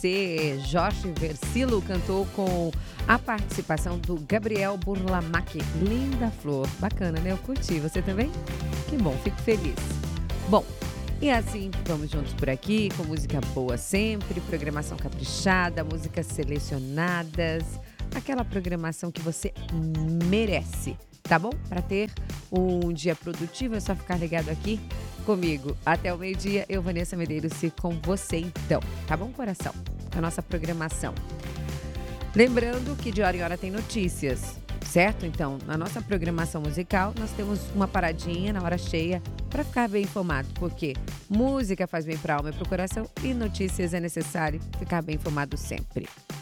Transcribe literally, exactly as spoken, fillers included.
você. Jorge Versilo cantou com a participação do Gabriel Burlamac. Linda Flor. Bacana, né? Eu curti. Você também? Que bom, fico feliz. Bom, e assim vamos juntos por aqui, com música boa sempre, programação caprichada, músicas selecionadas, aquela programação que você merece, tá bom? Para ter um dia produtivo é só ficar ligado aqui comigo. Até o meio-dia, eu, Vanessa Medeiros, e com você então, tá bom, coração? Com a nossa programação. Lembrando que de hora em hora tem notícias, certo? Então, na nossa programação musical, nós temos uma paradinha na hora cheia para ficar bem informado, porque música faz bem para a alma e para o coração e notícias é necessário ficar bem informado sempre.